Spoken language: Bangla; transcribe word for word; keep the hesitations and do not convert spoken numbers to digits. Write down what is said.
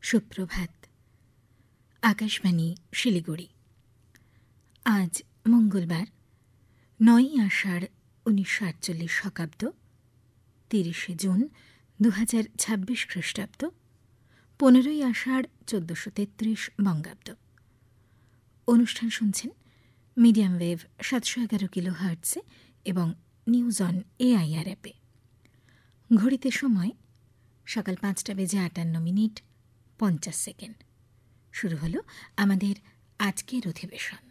সুপ্রভাত। আকাশবাণী শিলিগুড়ি। আজ মঙ্গলবার, নয়ই আষাঢ় উনিশশো আটচল্লিশ শকাব্দ, তিরিশে জুন দু হাজার ছাব্বিশ খ্রিস্টাব্দ, পনেরোই আষাঢ় চোদ্দশো তেত্রিশ বঙ্গাব্দ। অনুষ্ঠান শুনছেন মিডিয়াম ওয়েভ সাতশো এগারো কিলো হার্টসে এবং নিউজ অন এআইআর অ্যাপে। ঘড়িতে সময় সকাল পাঁচটা বেজে আটান্ন মিনিট পঞ্চাশ সেকেন্ড। শুরু হলো আমাদের আজকের অধিবেশন।